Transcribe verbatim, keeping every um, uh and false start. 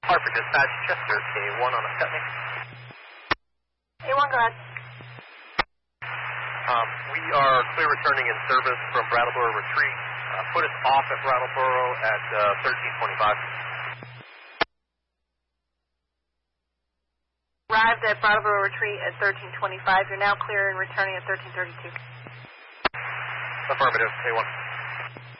Hartford Dispatch, Chester, K one on a Scutney. K one, go ahead. Um, we are clear returning in service from Brattleboro Retreat. Uh, put us off at Brattleboro at uh, thirteen twenty-five. Arrived at Brattleboro Retreat at thirteen twenty-five. You're now clear and returning at thirteen thirty-two. Affirmative, K one.